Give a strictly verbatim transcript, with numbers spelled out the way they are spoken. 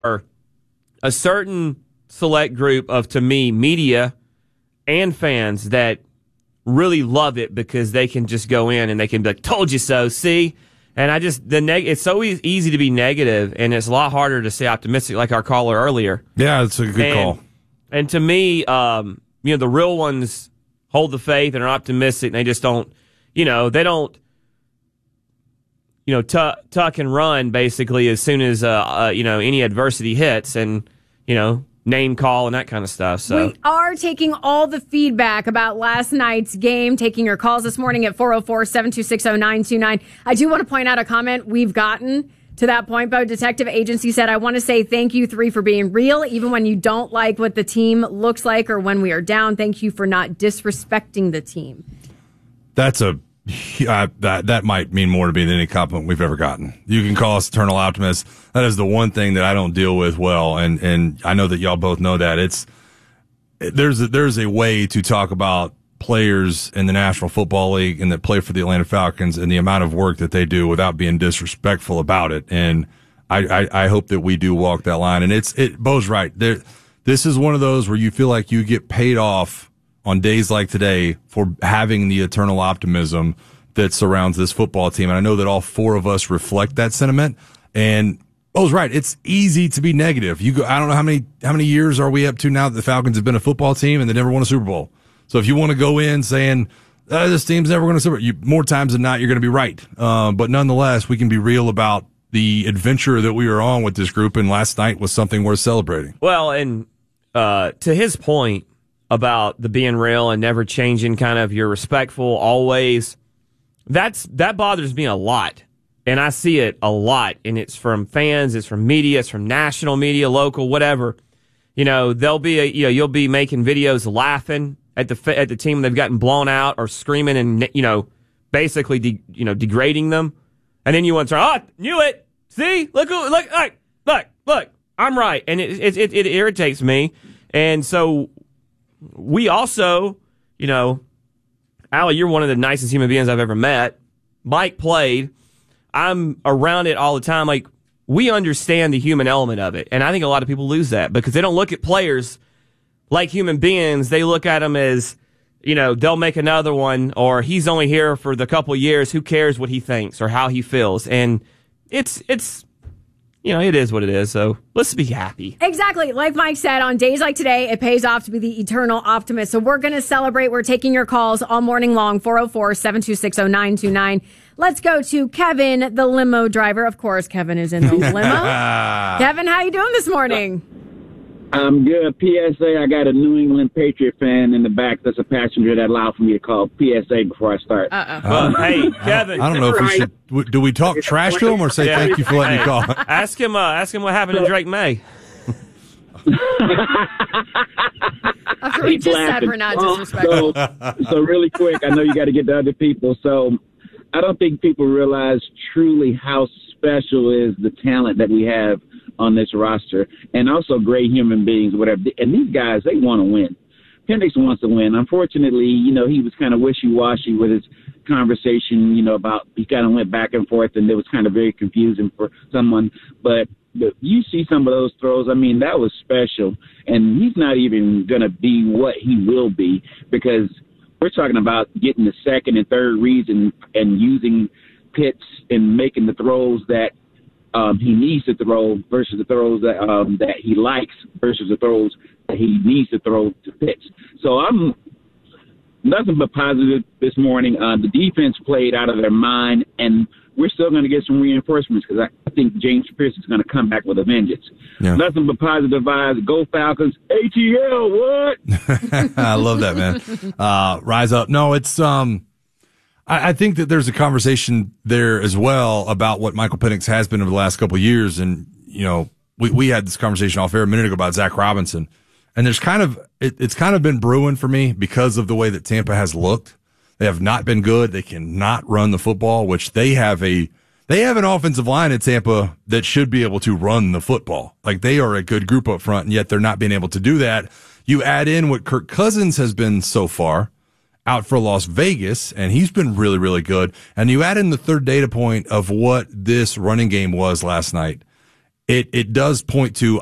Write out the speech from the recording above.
are a certain select group of, to me, media and fans that really love it because they can just go in and they can be like, told you so, see? And I just, the neg- it's so e- easy to be negative, and it's a lot harder to stay optimistic, like our caller earlier. Yeah, it's a good and, call. And to me, um, you know, the real ones hold the faith and are optimistic, and they just don't, you know, they don't, you know, tuck, tuck and run basically as soon as, uh, uh, you know, any adversity hits and, you know, name call and that kind of stuff. So we are taking all the feedback about last night's game, taking your calls this morning at four oh four, seven two six, oh nine two nine. I do want to point out a comment we've gotten to that point, Bo. Detective Agency said, I want to say thank you, three, for being real, even when you don't like what the team looks like or when we are down. Thank you for not disrespecting the team. That's a Uh, that that might mean more to me than any compliment we've ever gotten. You can call us eternal optimists. That is the one thing that I don't deal with well, and and I know that y'all both know that. It's there's a, there's a way to talk about players in the National Football League and that play for the Atlanta Falcons and the amount of work that they do without being disrespectful about it. And I I, I hope that we do walk that line. And it's it. Bo's right. There, this is one of those where you feel like you get paid off on days like today for having the eternal optimism that surrounds this football team. And I know that all four of us reflect that sentiment. And Bo's right. It's easy to be negative. You go, I don't know how many, how many years are we up to now that the Falcons have been a football team and they never won a Super Bowl. So if you want to go in saying, uh, this team's never going to Super Bowl, you, more times than not, you're going to be right. Uh, but nonetheless, we can be real about the adventure that we were on with this group. And last night was something worth celebrating. Well, and, uh, to his point, about the being real and never changing, kind of you're respectful always. That's that bothers me a lot, and I see it a lot. And it's from fans, it's from media, it's from national media, local, whatever. You know, they'll be a, you know you'll be making videos laughing at the at the team they've gotten blown out or screaming and you know basically de, you know degrading them, and then you want to say, oh, knew it. See, look, look, look, look, look, I'm right, and it it it, it irritates me, and so. We also, you know, Allie, you're one of the nicest human beings I've ever met. Mike played. I'm around it all the time. Like, we understand the human element of it. And I think a lot of people lose that because they don't look at players like human beings. They look at them as, you know, they'll make another one or he's only here for the couple of years. Who cares what he thinks or how he feels? And it's, it's, you know, it is what it is, so let's be happy. Exactly. Like Mike said, on days like today, it pays off to be the eternal optimist. So we're going to celebrate. We're taking your calls all morning long, four oh four, seven two six, oh nine two nine. Let's go to Kevin, the limo driver. Of course, Kevin is in the limo. Kevin, how you doing this morning? I'm good. P S A, I got a New England Patriot fan in the back that's a passenger that allowed for me to call P S A before I start. Uh-oh. Well, hey, Kevin. I don't know if we should. Do we talk trash to him or say Yeah. thank you for letting Hey, me call? Ask him. Uh, ask him what happened to Drake May. After we just said we're not disrespectful. So, so really quick, I know you got to get to other people. So I don't think people realize truly how special is the talent that we have on this roster, and also great human beings, whatever. And these guys, they want to win. Penix wants to win. Unfortunately, you know, he was kind of wishy-washy with his conversation, you know, about he kind of went back and forth, and it was kind of very confusing for someone. But the, you see some of those throws, I mean, that was special. And he's not even going to be what he will be because we're talking about getting the second and third reads and, and using Pitts and making the throws that Um, he needs to throw versus the throws that um, that he likes versus the throws that he needs to throw to Pitts. So I'm nothing but positive this morning. Uh, the defense played out of their mind, and we're still going to get some reinforcements because I think James Pierce is going to come back with a vengeance. Yeah. Nothing but positive vibes. Go Falcons. A T L, what? I love that, man. Uh, rise up. No, it's um. I think that there's a conversation there as well about what Michael Penix has been over the last couple of years. And, you know, we, we had this conversation off air a minute ago about Zach Robinson. And there's kind of, it, it's kind of been brewing for me because of the way that Tampa has looked. They have not been good. They cannot run the football, which they have a, they have an offensive line at Tampa that should be able to run the football. Like they are a good group up front, and yet they're not being able to do that. You add in what Kirk Cousins has been so far, out for Las Vegas, and he's been really, really good. And you add in the third data point of what this running game was last night. it, it does point to,